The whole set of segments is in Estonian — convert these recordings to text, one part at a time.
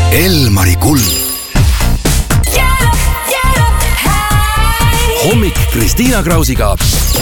Elmari Kuld. Hommik Kristiina Krausiga.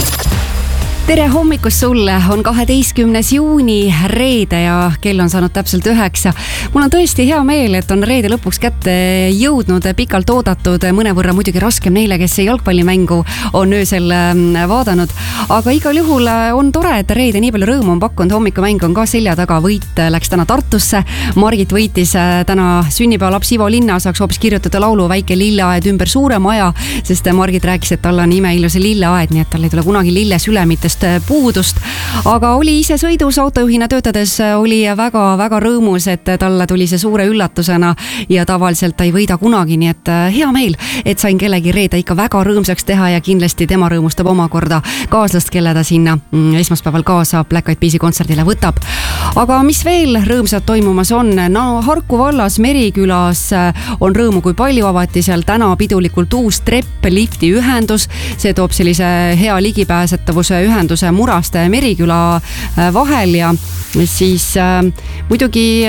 Tere hommikust sulle, on 12. juuni reede ja kell on saanud täpselt 9. Mul on tõesti hea meel, et on reede lõpuks kätte jõudnud, pikalt oodatud, mõnevõrra muidugi raskem neile, kes jalgpallimängu on öösel vaadanud. Aga igal juhul on tore, et reede nii palju rõõmu on pakkunud, hommikumäng on ka selja taga, võit läks täna Tartusse. Margit võitis täna sünnipäevalaps Ivo Linna, saaks hoopis kirjutada laulu Väike lilleaed ümber suure maja, sest Margit rääkis, et tal on imeilus lilleaed, nii et tal ei tule kunagi lille sülemitest puudust, aga oli ise sõidus autojuhina töötades, oli väga rõõmus, et talle tuli see suure üllatusena ja tavaliselt ta ei võida kunagi, nii et hea meel, et sain kellegi reede ikka väga rõõmsaks teha ja kindlasti tema rõõmustab omakorda kaaslast, kelle ta sinna esmaspäeval kaasa Black Eyed Peasi kontserdile võtab. Aga mis veel rõõmsad toimumas on? No Harku vallas Merikülas on rõõmu kui palju, avati seal täna pidulikult uus trepp-lifti ühendus, see toob sellise hea ligipääsetavuse ühenduse Muraste ja Meriküla vahel ja siis muidugi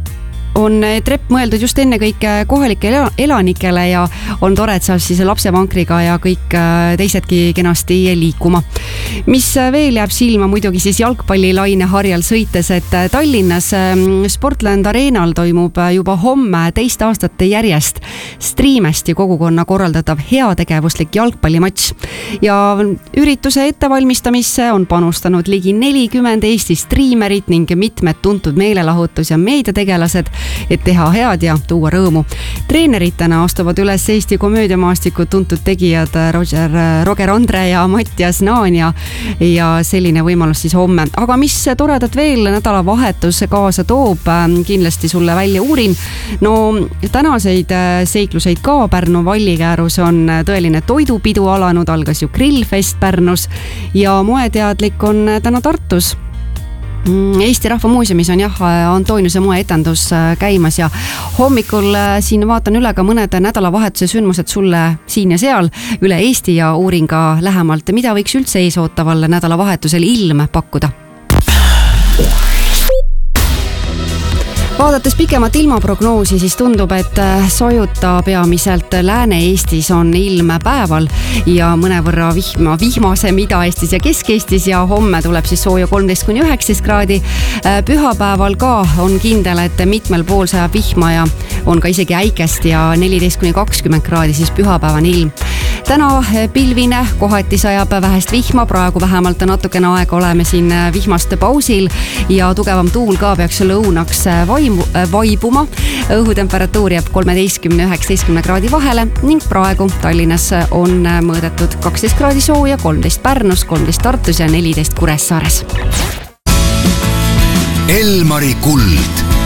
on trepp mõeldud just enne kõik kohalikele elanikele ja on tore, et saab siis lapsevankriga ja kõik teisedki kenasti liikuma. Mis veel jääb silma muidugi siis jalgpallilaine harjal sõites, et Tallinnas Sportland Arenal toimub juba homme 2 aastat järjest Streamesti kogukonna korraldatav heategevuslik jalgpallimatš ja ürituse ettevalmistamisse on panustanud ligi 40 Eesti striimerit ning mitmed tuntud meelelahutus- ja meediategelased, et teha head ja tuua rõõmu. Treeneritena astuvad üles Eesti komöödiamaastikud tuntud tegijad Roger Andre ja Mattias Naan ja selline võimalus siis homme. Aga mis toredat veel nädalavahetus kaasa toob, kindlasti sulle välja uurin. No tänaseid seikluseid ka Pärnu Vallikäärus on tõeline toidupidu alanud, algas ju Grillfest Pärnus ja moeteadlik on täna Tartus. Eesti Rahva Muuseumis on Antoniuse moeetendus käimas ja hommikul siin vaatan üle ka mõned nädalavahetuse sündmused sulle siin ja seal üle Eesti ja uurin ka lähemalt, mida võiks üldse eesootaval nädalavahetusel ilm pakkuda. Vaadates pikemat ilmaprognoosi, siis tundub, et sojuta peamiselt Lääne-Eestis on ilm päeval ja mõnevõrra vihmasem Ida-Eestis ja Kesk-Eestis ja homme tuleb siis sooja 13-19 kraadi. Pühapäeval ka on kindel, et mitmel pool sajab vihma ja on ka isegi äikest ja 14-20 kraadi siis pühapäevani ilm. Täna pilvine, kohati sajab vähest vihma, praegu vähemalt natukene aega oleme siin vihmaste pausil ja tugevam tuul ka peaks lõunaks vaibuma. Õhutemperatuur jääb 13-19 kraadi vahele ning praegu Tallinnas on mõõdetud 12 kraadi sooja, 13 Pärnus, 13 Tartus ja 14 Kuressaares. Elmari Kuld.